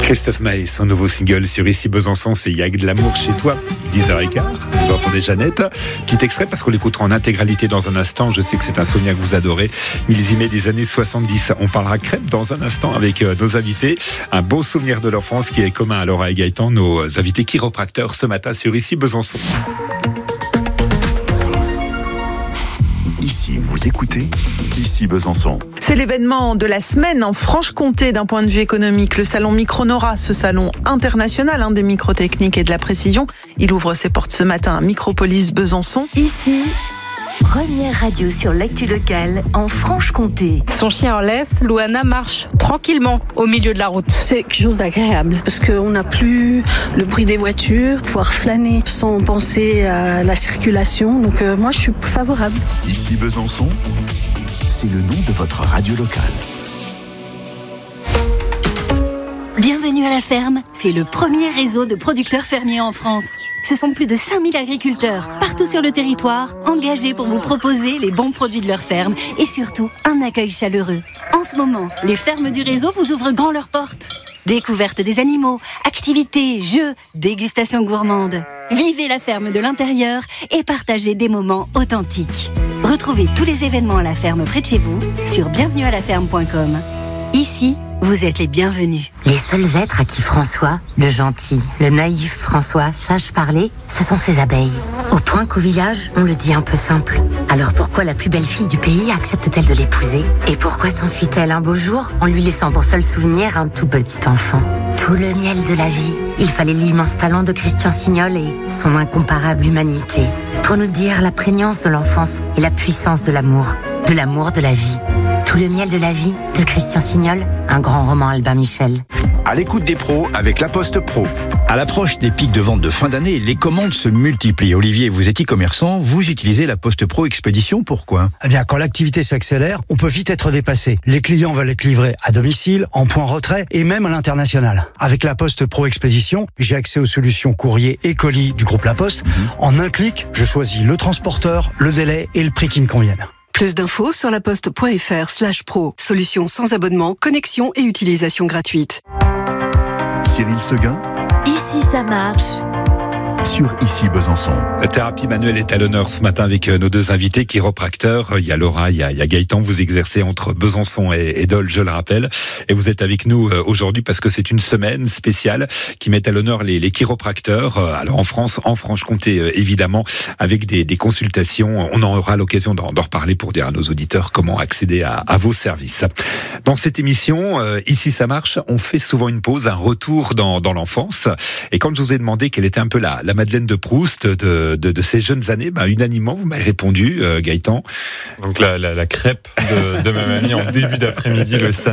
Christophe Maé, son nouveau single sur Ici Besançon, c'est Il y a de l'amour chez toi, 10h15. Vous entendez Jeannette. Petit extrait parce qu'on l'écoutera en intégralité dans un instant. Je sais que c'est un Sonia que vous adorez. Millésimé des années 70. On parlera crêpes dans un instant avec nos invités. Un beau souvenir de l'enfance qui est commun à Laura et Gaëtan, nos invités chiropracteurs ce matin sur Ici Besançon. Ici, vous écoutez Ici Besançon. C'est l'événement de la semaine en Franche-Comté d'un point de vue économique. Le salon Micronora, ce salon international des microtechniques et de la précision. Il ouvre ses portes ce matin à Micropolis Besançon. Ici, première radio sur l'actu locale en Franche-Comté. Son chien en laisse, Louana marche tranquillement au milieu de la route. C'est quelque chose d'agréable parce qu'on n'a plus le bruit des voitures, pouvoir flâner sans penser à la circulation. Donc moi, je suis favorable. Ici Besançon, c'est le nom de votre radio locale. Bienvenue à la ferme, c'est le premier réseau de producteurs fermiers en France. Ce sont plus de 5000 agriculteurs, partout sur le territoire, engagés pour vous proposer les bons produits de leur ferme et surtout un accueil chaleureux. En ce moment, les fermes du réseau vous ouvrent grand leurs portes. Découverte des animaux, activités, jeux, dégustation gourmande. Vivez la ferme de l'intérieur et partagez des moments authentiques. Retrouvez tous les événements à la ferme près de chez vous sur bienvenuealaferme.com. Ici, vous êtes les bienvenus. Les seuls êtres à qui François, le gentil, le naïf François, sache parler, ce sont ses abeilles. Au point qu'au village, on le dit un peu simple. Alors pourquoi la plus belle fille du pays accepte-t-elle de l'épouser ? Et pourquoi s'enfuit-elle un beau jour en lui laissant pour seul souvenir un tout petit enfant ? Tout le miel de la vie. Il fallait l'immense talent de Christian Signol et son incomparable humanité pour nous dire la prégnance de l'enfance et la puissance de l'amour de la vie. Tout le miel de la vie de Christian Signol, un grand roman Albin Michel. À l'écoute des pros avec La Poste Pro. À l'approche des pics de vente de fin d'année, les commandes se multiplient. Olivier, vous êtes e-commerçant, vous utilisez La Poste Pro Expédition, pourquoi ? Eh bien, quand l'activité s'accélère, on peut vite être dépassé. Les clients veulent être livrés à domicile, en point retrait et même à l'international. Avec La Poste Pro Expédition, j'ai accès aux solutions courrier et colis du groupe La Poste. En un clic, je choisis le transporteur, le délai et le prix qui me conviennent. Plus d'infos sur laposte.fr/pro. Solution sans abonnement, connexion et utilisation gratuite. Cyril Seguin. Ici, ça marche. Sur Ici Besançon. La thérapie manuelle est à l'honneur ce matin avec nos deux invités chiropracteurs. Il y a Laura, il y a Gaëtan. Vous exercez entre Besançon et Dole, je le rappelle. Et vous êtes avec nous aujourd'hui parce que c'est une semaine spéciale qui met à l'honneur les chiropracteurs. Alors en France, en Franche-Comté évidemment, avec des consultations. On aura l'occasion d'en reparler pour dire à nos auditeurs comment accéder à vos services. Dans cette émission, Ici ça marche, on fait souvent une pause, un retour dans l'enfance. Et quand je vous ai demandé quelle était un peu la Madeleine de Proust de ces jeunes années, unanimement, vous m'avez répondu, Gaëtan. Donc la crêpe de ma mamie en début d'après-midi le samedi.